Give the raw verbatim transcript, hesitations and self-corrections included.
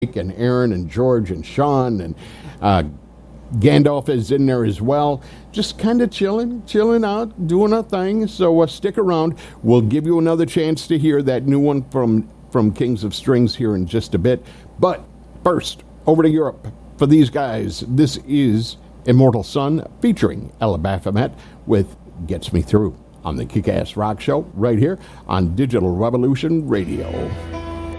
and Aaron and George and Sean and uh, Gandalf is in there as well. Just kind of chilling, chilling out, doing our thing. So uh, stick around. We'll give you another chance to hear that new one from, from Kings of Strings here in just a bit. But first, over to Europe for these guys. This is Immortal Sun featuring Ella Baphomet with Gets Me Through on the Kick-Ass Rock Show right here on Digital Revolution Radio.